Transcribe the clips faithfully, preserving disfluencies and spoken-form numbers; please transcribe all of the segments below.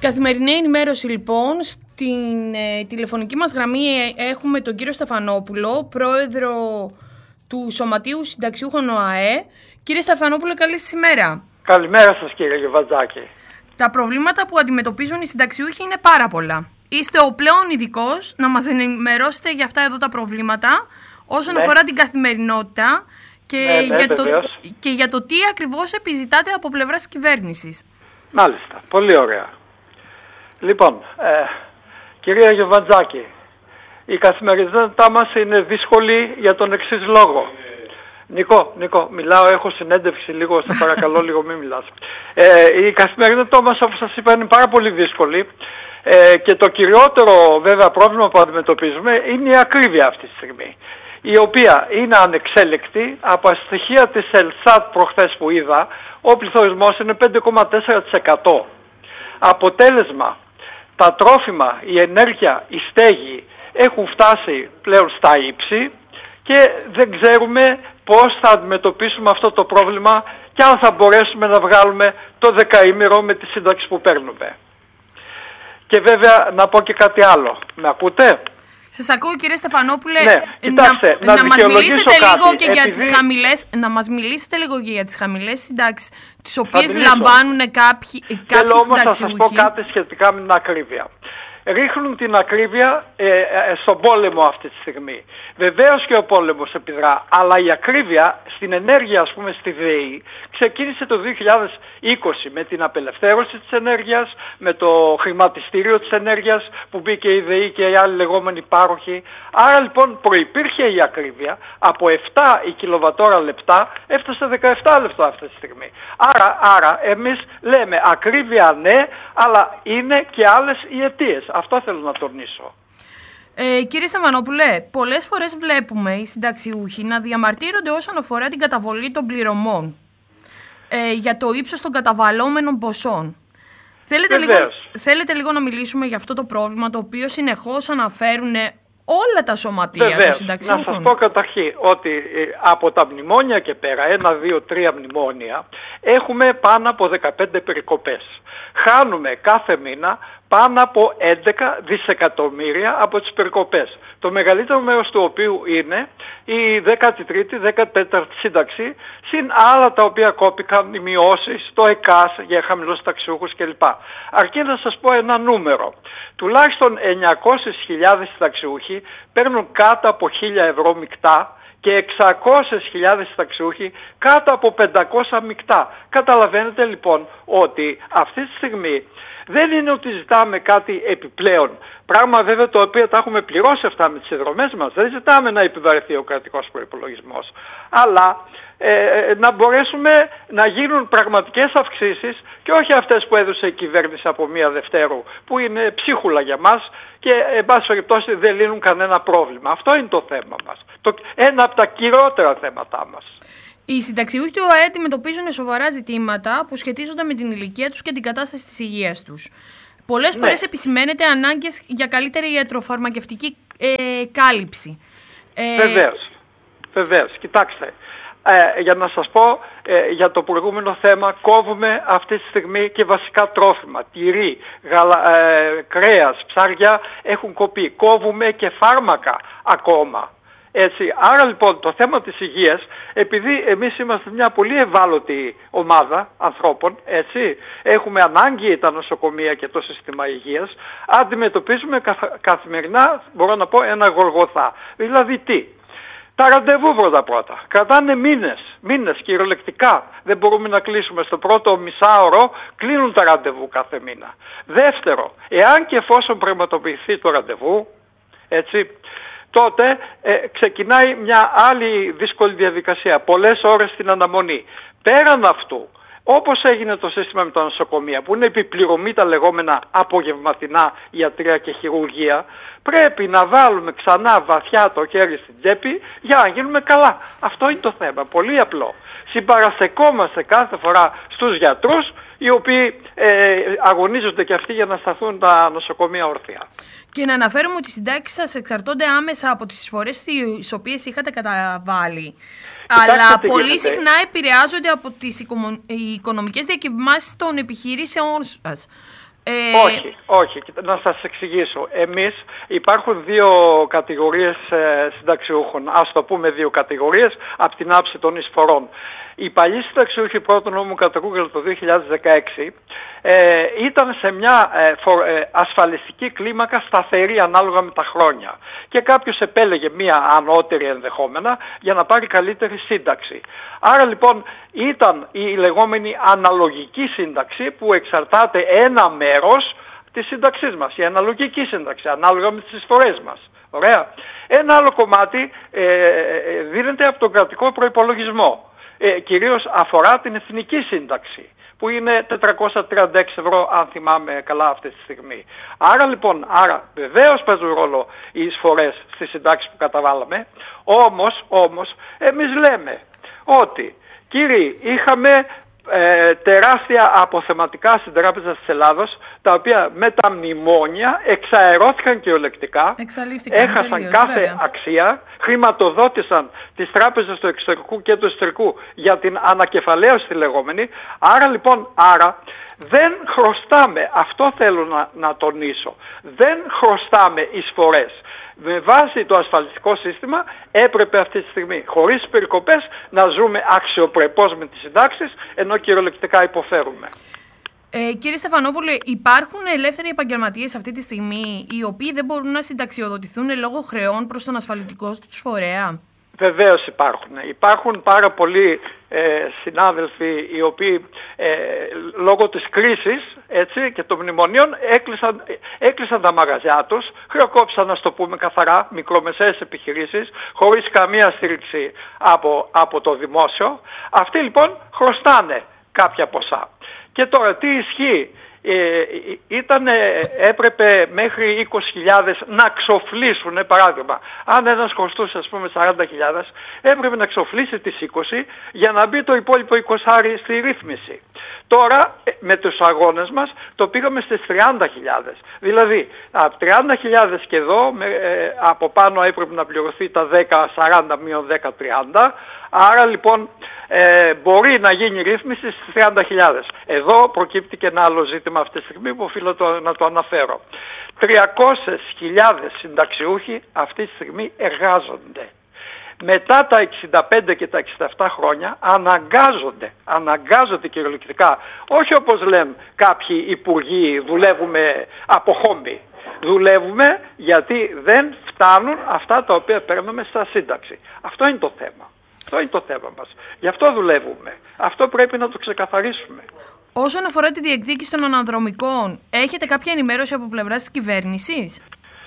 Καθημερινή ενημέρωση λοιπόν. Στην ε, τηλεφωνική μας γραμμή ε, έχουμε τον κύριο Στεφανόπουλο, πρόεδρο του Σωματείου Συνταξιούχων ΟΑΕ. Κύριε Στεφανόπουλο, καλή σας ημέρα. Καλημέρα σας κύριε Γεβαντζάκη. Τα προβλήματα που αντιμετωπίζουν οι συνταξιούχοι είναι πάρα πολλά. Είστε ο πλέον ειδικός να μας ενημερώσετε για αυτά εδώ τα προβλήματα όσον ναι. αφορά την καθημερινότητα και, ναι, ναι, για το, και για το τι ακριβώς επιζητάτε από πλευράς της κυβέρνησης. Μάλιστα, πολύ ωραία. Λοιπόν, ε, κυρία Γεβαντζάκη, η καθημερινότητά μας είναι δύσκολη για τον εξής λόγο. Νικό, Νικό, μιλάω, έχω συνέντευξη λίγο, σε παρακαλώ λίγο μην μιλάς. Ε, η καθημερινότητά μας, όπως σας είπα, είναι πάρα πολύ δύσκολη ε, και το κυριότερο βέβαια πρόβλημα που αντιμετωπίζουμε είναι η ακρίβεια αυτή τη στιγμή, η οποία είναι ανεξέλεκτη. Από τα στοιχεία της Ελσάτ προχθές που είδα, ο πληθωρισμός είναι πέντε κόμμα τέσσερα τοις εκατό. Αποτέλεσμα, τα τρόφιμα, η ενέργεια, η στέγη έχουν φτάσει πλέον στα ύψη και δεν ξέρουμε πώς θα αντιμετωπίσουμε αυτό το πρόβλημα και αν θα μπορέσουμε να βγάλουμε το δεκαήμερο με τη σύνταξη που παίρνουμε. Και βέβαια να πω και κάτι άλλο. Με ακούτε? Σας ακούω κύριε Στεφανόπουλε. Ναι, κοιτάξτε, να, να, να μας μιλήσετε κάτι, λίγο και επειδή... για τις χαμηλές, να μας μιλήσετε λίγο και για τις χαμηλές συντάξεις, τις οποίες λαμβάνουν κάποιοι, κάποιοι Θέλω όμως να σας πω συνταξιούχοι. κάτι σχετικά με την ακρίβεια. Ρίχνουν την ακρίβεια ε, ε, στον πόλεμο αυτή τη στιγμή. Βεβαίως και ο πόλεμος επιδρά, αλλά η ακρίβεια στην ενέργεια, ας πούμε στη ΔΕΗ, ξεκίνησε το δύο χιλιάδες είκοσι με την απελευθέρωση της ενέργειας, με το χρηματιστήριο της ενέργειας που μπήκε η ΔΕΗ και οι άλλοι λεγόμενοι πάροχοι. Άρα λοιπόν προϋπήρχε η ακρίβεια, από επτά η κιλοβατόρα λεπτά έφτασε δεκαεπτά λεπτά αυτή τη στιγμή. Άρα, άρα εμείς λέμε ακρίβεια ναι, αλλά είναι και άλλες οι αιτίες. Αυτό θέλω να τονίσω. Ε, κύριε Στεφανόπουλε, πολλές φορές βλέπουμε οι συνταξιούχοι να διαμαρτύρονται όσον αφορά την καταβολή των πληρωμών ε, για το ύψος των καταβαλλόμενων ποσών. Θέλετε λίγο, θέλετε λίγο να μιλήσουμε για αυτό το πρόβλημα, το οποίο συνεχώς αναφέρουν όλα τα σωματεία των συνταξιούχων? Να σας πω καταρχήν ότι από τα μνημόνια και πέρα, ένα, δύο, τρία μνημόνια, έχουμε πάνω από δεκαπέντε περικοπές. Χάνουμε κάθε μήνα πάνω από έντεκα δισεκατομμύρια από τις περικοπές. Το μεγαλύτερο μέρος του οποίου είναι η δέκατη τρίτη, δέκατη τέταρτη σύνταξη, συν άλλα τα οποία κόπηκαν, οι μειώσεις, το ΕΚΑΣ για χαμηλούς συνταξιούχους κλπ. Αρκεί να σας πω ένα νούμερο. Τουλάχιστον εννιακόσιες χιλιάδες συνταξιούχοι παίρνουν κάτω από χίλια ευρώ μεικτά και εξακόσιες χιλιάδες συνταξιούχοι κάτω από πεντακόσια μεικτά. Καταλαβαίνετε λοιπόν ότι αυτή τη στιγμή δεν είναι ότι ζητάμε κάτι επιπλέον. Πράγμα βέβαια το οποίο τα έχουμε πληρώσει αυτά με τις συνδρομές μας. Δεν ζητάμε να επιβαρυνθεί ο κρατικός προϋπολογισμός. Αλλά ε, να μπορέσουμε να γίνουν πραγματικές αυξήσεις και όχι αυτές που έδωσε η κυβέρνηση από μία Δευτέρου, που είναι ψίχουλα για μας και εν πάση περιπτώσει δεν λύνουν κανένα πρόβλημα. Αυτό είναι το θέμα μας. Το, ένα από τα κυριότερα θέματά μας. Οι συνταξιούχοι του ΟΑΕ αντιμετωπίζουν σοβαρά ζητήματα που σχετίζονται με την ηλικία τους και την κατάσταση της υγείας τους. Πολλές φορές ναι. επισημαίνεται ανάγκες για καλύτερη ιατροφαρμακευτική ε, κάλυψη. Ε... Βεβαίως. Βεβαίως. Κοιτάξτε. Ε, για να σας πω ε, για το προηγούμενο θέμα, κόβουμε αυτή τη στιγμή και βασικά τρόφιμα. Τυρί, γαλα, ε, κρέας, ψάρια έχουν κοπεί. Κόβουμε και φάρμακα ακόμα. Έτσι, άρα λοιπόν το θέμα της υγείας, επειδή εμείς είμαστε μια πολύ ευάλωτη ομάδα ανθρώπων, έτσι, έχουμε ανάγκη τα νοσοκομεία και το σύστημα υγείας, αντιμετωπίζουμε καθημερινά, μπορώ να πω, ένα γοργοθά. Δηλαδή τι? Τα ραντεβού πρώτα πρώτα. Κρατάνε μήνες, μήνες κυριολεκτικά. Δεν μπορούμε να κλείσουμε στο πρώτο μισάωρο, κλείνουν τα ραντεβού κάθε μήνα. Δεύτερο, εάν και εφόσον πραγματοποιηθεί το ραντεβού, έτσι, τότε ε, ξεκινάει μια άλλη δύσκολη διαδικασία. Πολλές ώρες στην αναμονή. Πέραν αυτού, όπως έγινε το σύστημα με τα νοσοκομεία, που είναι επιπληρωμή τα λεγόμενα απογευματινά ιατρία και χειρουργία, πρέπει να βάλουμε ξανά βαθιά το χέρι στην τσέπη για να γίνουμε καλά. Αυτό είναι το θέμα. Πολύ απλό. Συμπαραστεκόμαστε κάθε φορά στους γιατρούς, οι οποίοι ε, αγωνίζονται και αυτοί για να σταθούν τα νοσοκομεία ορθιά. Και να αναφέρουμε ότι οι συντάξεις σας εξαρτώνται άμεσα από τις εισφορές τις οποίες είχατε καταβάλει. Κοιτάξτε, αλλά πολύ γίνεται. συχνά επηρεάζονται από τις οικονομικές διακυμάνσεις των επιχειρήσεών σας. Ε... Όχι, όχι. Να σας εξηγήσω. Εμείς υπάρχουν δύο κατηγορίες ε, συνταξιούχων. Ας το πούμε δύο κατηγορίες από την άψη των εισφορών. Οι παλιοί συνταξιούχοι πρώτου νόμου καταγούγελ το δύο χιλιάδες δεκαέξι ε, ήταν σε μια ε, φο, ε, ασφαλιστική κλίμακα σταθερή ανάλογα με τα χρόνια. Και κάποιος επέλεγε μια ανώτερη ενδεχόμενα για να πάρει καλύτερη σύνταξη. Άρα λοιπόν ήταν η λεγόμενη αναλογική σύνταξη που εξαρτάται ένα μέρος της σύνταξής μας. Η αναλογική σύνταξη, ανάλογα με τις εισφορές μας. Ωραία. Ένα άλλο κομμάτι ε, δίνεται από τον κρατικό προϋπολογισμό. Ε, κυρίως αφορά την εθνική σύνταξη, που είναι τετρακόσια τριάντα έξι ευρώ αν θυμάμαι καλά αυτή τη στιγμή. Άρα λοιπόν, άρα βεβαίως παίζουν ρόλο οι εισφορές στις συντάξεις που καταβάλαμε, όμως, όμως εμείς λέμε ότι κύριοι είχαμε ε, τεράστια αποθεματικά στην Τράπεζα της Ελλάδος, τα οποία με τα μνημόνια εξαερώθηκαν κυριολεκτικά, έχασαν τελείως, κάθε βέβαια. αξία, χρηματοδότησαν τις τράπεζες του εξωτερικού και του εσωτερικού για την ανακεφαλαίωση τη λεγόμενη. Άρα λοιπόν, άρα δεν χρωστάμε, αυτό θέλω να, να τονίσω, δεν χρωστάμε εισφορές. Με βάση το ασφαλιστικό σύστημα έπρεπε αυτή τη στιγμή, χωρίς περικοπές, να ζούμε αξιοπρεπώς με τις συντάξεις, ενώ κυριολεκτικά υποφέρουμε. Ε, κύριε Στεφανόπουλε, υπάρχουν ελεύθεροι επαγγελματίες αυτή τη στιγμή οι οποίοι δεν μπορούν να συνταξιοδοτηθούν λόγω χρεών προς τον ασφαλιστικό τους φορέα? Βεβαίως υπάρχουν. Υπάρχουν πάρα πολλοί ε, συνάδελφοι οι οποίοι ε, λόγω της κρίσης, έτσι, και των μνημονίων έκλεισαν, έκλεισαν τα μαγαζιά τους, χρεοκόπησαν, να το πούμε καθαρά, μικρομεσαίες επιχειρήσεις χωρίς καμία στήριξη από, από το δημόσιο. Αυτοί λοιπόν χρωστάνε κάποια ποσά. Και τώρα τι ισχύει? Ε, ήταν, έπρεπε μέχρι είκοσι χιλιάδες να ξοφλήσουν, παράδειγμα. Αν ένας χρωστούσε ας πούμε σαράντα χιλιάδες, έπρεπε να ξοφλήσει τις είκοσι για να μπει το υπόλοιπο είκοσι στη ρύθμιση. Τώρα με τους αγώνες μας το πήγαμε στις τριάντα χιλιάδες. Δηλαδή από τριάντα χιλιάδες και εδώ με, ε, από πάνω έπρεπε να πληρωθεί τα δέκα σαράντα μείον δέκα τριάντα. Άρα λοιπόν ε, μπορεί να γίνει ρύθμιση στις τριάντα χιλιάδες. Εδώ προκύπτει και ένα άλλο ζήτημα αυτή τη στιγμή που οφείλω το, να το αναφέρω. τριακόσιες χιλιάδες συνταξιούχοι αυτή τη στιγμή εργάζονται. Μετά τα εξήντα πέντε και τα εξήντα επτά χρόνια αναγκάζονται, αναγκάζονται κυριολεκτικά. Όχι όπως λένε κάποιοι υπουργοί, δουλεύουμε από χόμπι. Δουλεύουμε γιατί δεν φτάνουν αυτά τα οποία παίρνουμε στα σύνταξη. Αυτό είναι το θέμα. Αυτό είναι το θέμα μας. Γι' αυτό δουλεύουμε. Αυτό πρέπει να το ξεκαθαρίσουμε. Όσον αφορά τη διεκδίκηση των αναδρομικών, έχετε κάποια ενημέρωση από πλευράς της κυβέρνησης?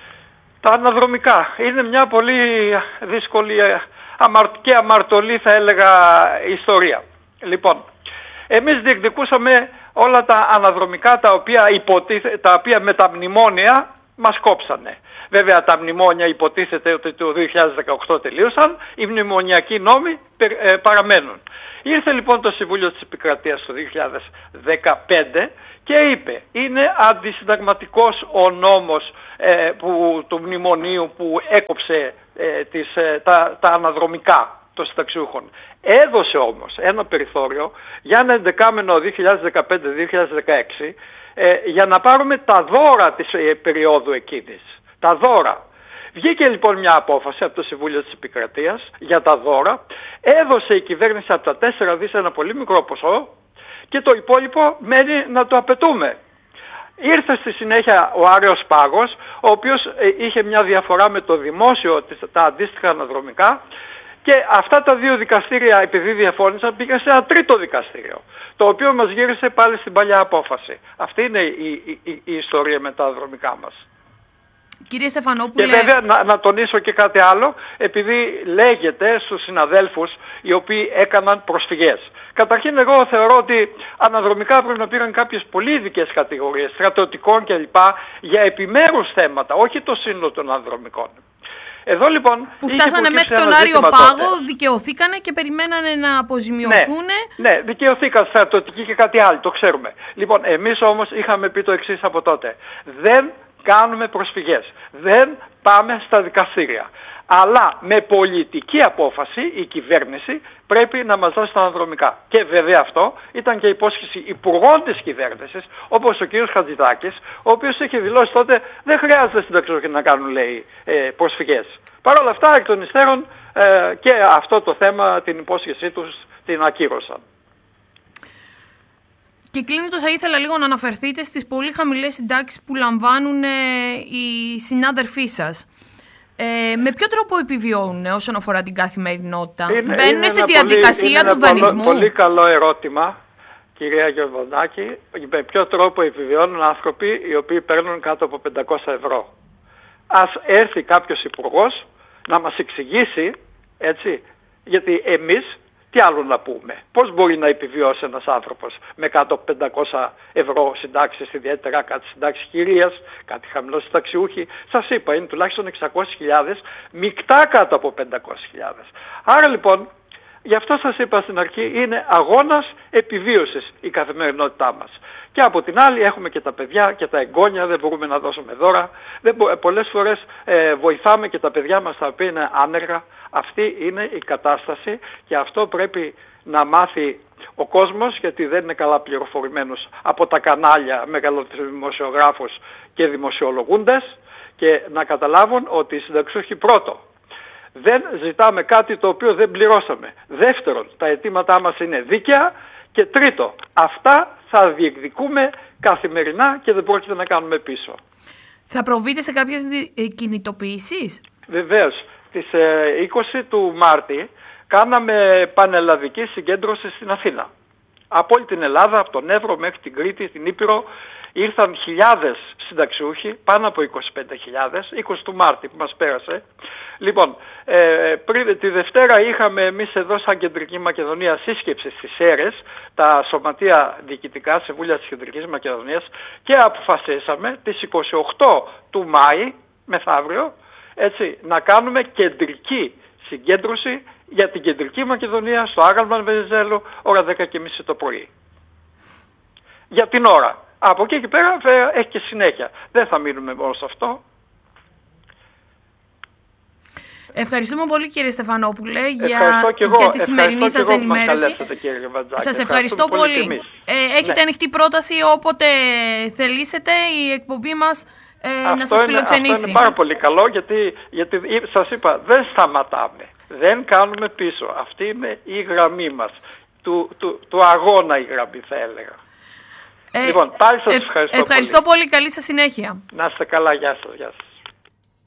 Τα αναδρομικά είναι μια πολύ δύσκολη και αμαρτωλή, θα έλεγα, ιστορία. Λοιπόν, εμείς διεκδικούσαμε όλα τα αναδρομικά τα οποία, υποτίθε, τα οποία με τα μνημόνια μας κόψανε. Βέβαια τα μνημόνια υποτίθεται ότι το δύο χιλιάδες δεκαοκτώ τελείωσαν, οι μνημονιακοί νόμοι ε, παραμένουν. Ήρθε λοιπόν το Συμβούλιο της Επικρατείας το δύο χιλιάδες δεκαπέντε και είπε είναι αντισυνταγματικός ο νόμος ε, που, του μνημονίου που έκοψε ε, τις, ε, τα, τα αναδρομικά των συνταξιούχων. Έδωσε όμως ένα περιθώριο για ένα εντεκάμενο δύο χιλιάδες δεκαπέντε δύο χιλιάδες δεκαέξι ε, για να πάρουμε τα δώρα της ε, περίοδου εκείνης. Τα δώρα. Βγήκε λοιπόν μια απόφαση από το Συμβούλιο της Επικρατείας για τα δώρα, έδωσε η κυβέρνηση από τα τέσσερα δις ένα πολύ μικρό ποσό και το υπόλοιπο μένει να το απαιτούμε. Ήρθε στη συνέχεια ο Άρεος Πάγος, ο οποίος είχε μια διαφορά με το δημόσιο, τα αντίστοιχα αναδρομικά, και αυτά τα δύο δικαστήρια, επειδή διαφώνησαν, πήγαν σε ένα τρίτο δικαστήριο, το οποίο μας γύρισε πάλι στην παλιά απόφαση. Αυτή είναι η, η, η, η ιστορία με τα αναδρομικά μας. Κύριε Στεφανόπουλε... Και βέβαια να, να τονίσω και κάτι άλλο, επειδή λέγεται στους συναδέλφους οι οποίοι έκαναν προσφυγές. Καταρχήν εγώ θεωρώ ότι αναδρομικά πρέπει να πήραν κάποιες πολύ ειδικές κατηγορίες, στρατιωτικών κλπ. Για επιμέρους θέματα, όχι το σύνολο των αναδρομικών. Εδώ λοιπόν... Που φτάσανε μέχρι τον Άριο Πάγο, τότε δικαιωθήκανε και περιμένανε να αποζημιωθούν. Ναι, ναι, δικαιωθήκαν στρατιωτικοί και κάτι άλλο, το ξέρουμε. Λοιπόν, εμείς όμως είχαμε πει το εξής από τότε. Δεν κάνουμε προσφυγές. Δεν πάμε στα δικαστήρια. Αλλά με πολιτική απόφαση η κυβέρνηση πρέπει να μας δώσει τα αναδρομικά. Και βέβαια αυτό ήταν και υπόσχεση υπουργών της κυβέρνησης, όπως ο κ. Χατζηδάκης, ο οποίος είχε δηλώσει τότε δεν χρειάζεται συνταξιούχοι να κάνουν, λέει, προσφυγές. Παρ' όλα αυτά, εκ των υστέρων και αυτό το θέμα, την υπόσχεσή τους, την ακύρωσαν. Και κλείνοντας, θα ήθελα λίγο να αναφερθείτε στις πολύ χαμηλές συντάξεις που λαμβάνουν οι συνάδελφοί σας. Ε, με ποιο τρόπο επιβιώνουν όσον αφορά την καθημερινότητα? Είναι, Μπαίνουν είναι στη διαδικασία πολύ, του δανεισμού? Πολύ, πολύ καλό ερώτημα, κυρία Γερβονάκη. Με ποιο τρόπο επιβιώνουν άνθρωποι οι οποίοι παίρνουν κάτω από πεντακόσια ευρώ? Ας έρθει κάποιος υπουργός να μας εξηγήσει, έτσι, γιατί εμείς τι άλλο να πούμε? Πώς μπορεί να επιβιώσει ένας άνθρωπος με κάτω από πεντακόσια ευρώ συντάξεις, ιδιαίτερα κάτι συντάξεις κυρίας, κάτι χαμηλό συνταξιούχοι? Σας είπα, είναι τουλάχιστον εξακόσιες χιλιάδες, μεικτά κάτω από πεντακόσιες χιλιάδες. Άρα λοιπόν, γι' αυτό σας είπα στην αρχή, είναι αγώνας επιβίωσης η καθημερινότητά μας. Και από την άλλη έχουμε και τα παιδιά και τα εγγόνια, δεν μπορούμε να δώσουμε δώρα. Δεν μπο... Πολλές φορές ε, βοηθάμε και τα παιδιά μας τα οποία είναι άνεργα. Αυτή είναι η κατάσταση και αυτό πρέπει να μάθει ο κόσμος, γιατί δεν είναι καλά πληροφορημένος από τα κανάλια μεγαλοδημοσιογράφους και δημοσιολογούντες, και να καταλάβουν ότι οι συνταξιούχοι πρώτο δεν ζητάμε κάτι το οποίο δεν πληρώσαμε. Δεύτερον, τα αιτήματά μας είναι δίκαια. Και τρίτο, αυτά θα διεκδικούμε καθημερινά και δεν πρόκειται να κάνουμε πίσω. Θα προβείτε σε κάποιες κινητοποιήσεις? Βεβαίως. Στις είκοσι του Μάρτη κάναμε πανελλαδική συγκέντρωση στην Αθήνα. Από όλη την Ελλάδα, από τον Εύρο μέχρι την Κρήτη, την Ήπειρο, ήρθαν χιλιάδες συνταξιούχοι, πάνω από είκοσι πέντε χιλιάδες, είκοσι του Μάρτη που μας πέρασε. Λοιπόν, ε, πριν, τη Δευτέρα είχαμε εμείς εδώ σαν Κεντρική Μακεδονία σύσκεψη στις Σέρρες, τα σωματεία διοικητικά συμβούλια της Κεντρικής Μακεδονίας, και αποφασίσαμε τις είκοσι οκτώ του Μάη, μεθαύριο, έτσι, να κάνουμε κεντρική συγκέντρωση για την Κεντρική Μακεδονία στο Άγαλμα Βενιζέλου, ώρα δέκα και μισή το πρωί. Για την ώρα. Από εκεί και πέρα έχει και συνέχεια. Δεν θα μείνουμε μόνο σε αυτό. Ευχαριστούμε πολύ, κύριε Στεφανόπουλε, για, και εγώ, για τη σημερινή σας ενημέρωση. Σας ευχαριστώ πολύ. πολύ. Ε, έχετε ναι. ανοιχτή πρόταση όποτε θελήσετε η εκπομπή μας ε, να σας φιλοξενήσει. Αυτό είναι πάρα πολύ καλό, γιατί, γιατί σας είπα, δεν σταματάμε. Δεν κάνουμε πίσω. Αυτή είναι η γραμμή μας. Του, του, του αγώνα η γραμμή, θα έλεγα. Ε, λοιπόν, πάλι σας ευχαριστώ, ευχαριστώ πολύ. πολύ. Καλή σας συνέχεια. Να είστε καλά. Γεια σας. Γεια σας.